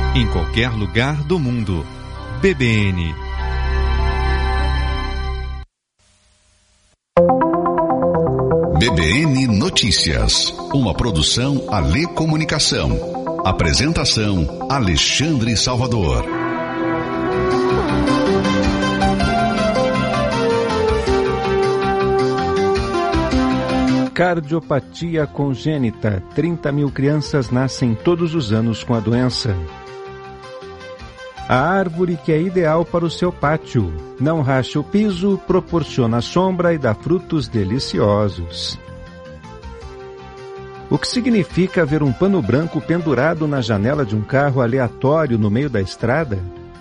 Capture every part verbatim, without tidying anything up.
em qualquer lugar do mundo. B B N. B B N Notícias, uma produção Alê Comunicação. Apresentação Alexandre Salvador. Cardiopatia congênita. trinta mil crianças nascem todos os anos com a doença. A árvore que é ideal para o seu pátio. Não racha o piso, proporciona sombra e dá frutos deliciosos. O que significa ver um pano branco pendurado na janela de um carro aleatório no meio da estrada?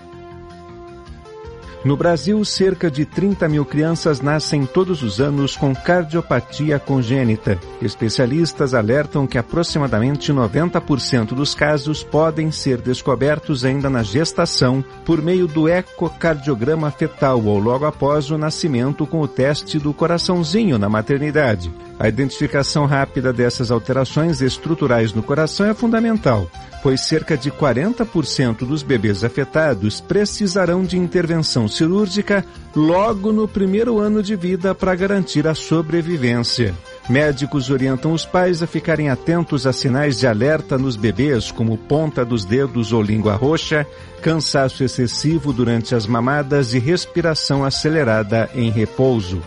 No Brasil, cerca de trinta mil crianças nascem todos os anos com cardiopatia congênita. Especialistas alertam que aproximadamente noventa por cento dos casos podem ser descobertos ainda na gestação por meio do ecocardiograma fetal ou logo após o nascimento com o teste do coraçãozinho na maternidade. A identificação rápida dessas alterações estruturais no coração é fundamental, pois cerca de quarenta por cento dos bebês afetados precisarão de intervenção cirúrgica logo no primeiro ano de vida para garantir a sobrevivência. Médicos orientam os pais a ficarem atentos a sinais de alerta nos bebês, como ponta dos dedos ou língua roxa, cansaço excessivo durante as mamadas e respiração acelerada em repouso.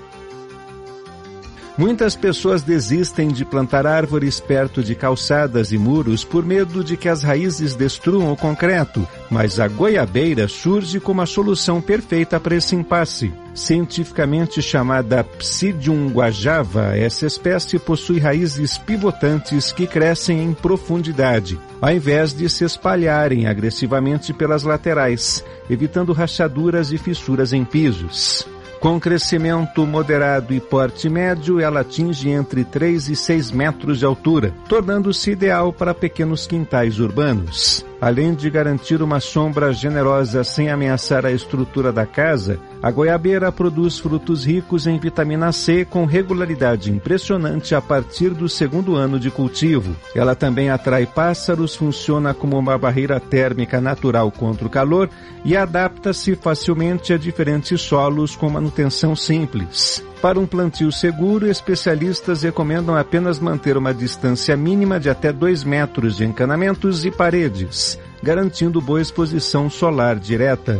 Muitas pessoas desistem de plantar árvores perto de calçadas e muros por medo de que as raízes destruam o concreto, mas a goiabeira surge como a solução perfeita para esse impasse. Cientificamente chamada Psidium guajava, essa espécie possui raízes pivotantes que crescem em profundidade, ao invés de se espalharem agressivamente pelas laterais, evitando rachaduras e fissuras em pisos. Com crescimento moderado e porte médio, ela atinge entre três e seis metros de altura, tornando-se ideal para pequenos quintais urbanos. Além de garantir uma sombra generosa sem ameaçar a estrutura da casa, a goiabeira produz frutos ricos em vitamina C com regularidade impressionante a partir do segundo ano de cultivo. Ela também atrai pássaros, funciona como uma barreira térmica natural contra o calor e adapta-se facilmente a diferentes solos com manutenção simples. Para um plantio seguro, especialistas recomendam apenas manter uma distância mínima de até dois metros de encanamentos e paredes, garantindo boa exposição solar direta.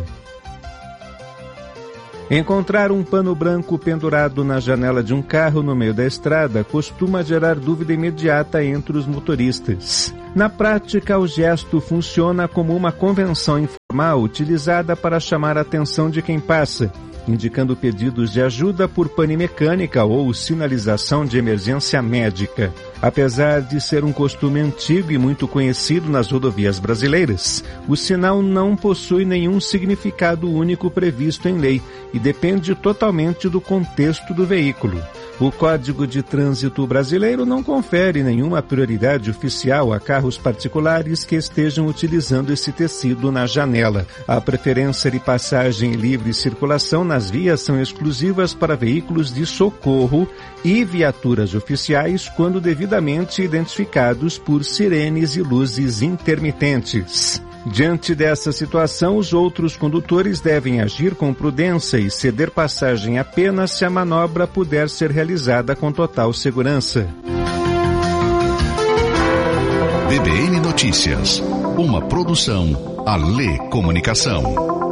Encontrar um pano branco pendurado na janela de um carro no meio da estrada costuma gerar dúvida imediata entre os motoristas. Na prática, o gesto funciona como uma convenção informal utilizada para chamar a atenção de quem passa, indicando pedidos de ajuda por pane mecânica ou sinalização de emergência médica. Apesar de ser um costume antigo e muito conhecido nas rodovias brasileiras, o sinal não possui nenhum significado único previsto em lei e depende totalmente do contexto do veículo. O Código de Trânsito brasileiro não confere nenhuma prioridade oficial a carros particulares que estejam utilizando esse tecido na janela. A preferência de passagem e livre circulação nas vias são exclusivas para veículos de socorro e viaturas oficiais quando devidamente identificados por sirenes e luzes intermitentes. Diante dessa situação, os outros condutores devem agir com prudência e ceder passagem apenas se a manobra puder ser realizada com total segurança. B B N Notícias, uma produção Alê Comunicação.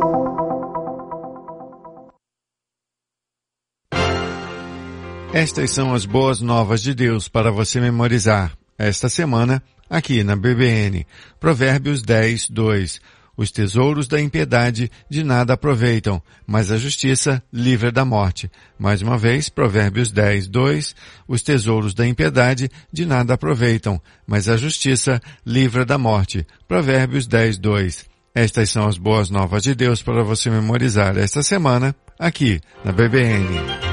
Estas são as boas novas de Deus para você memorizar esta semana aqui na B B N. Provérbios dez, dois. Os tesouros da impiedade de nada aproveitam, mas a justiça livra da morte. Mais uma vez, Provérbios dez, dois. Os tesouros da impiedade de nada aproveitam, mas a justiça livra da morte. Provérbios dez, dois. Estas são as boas novas de Deus para você memorizar esta semana aqui na B B N.